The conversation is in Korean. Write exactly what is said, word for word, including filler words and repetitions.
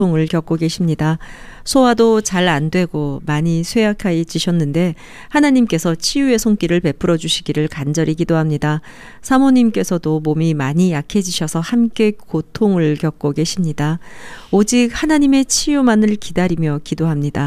고통을 겪고 계십니다. 소화도 잘 안 되고 많이 쇠약해지셨는데 하나님께서 치유의 손길을 베풀어 주시기를 간절히 기도합니다. 사모님께서도 몸이 많이 약해지셔서 함께 고통을 겪고 계십니다. 오직 하나님의 치유만을 기다리며 기도합니다.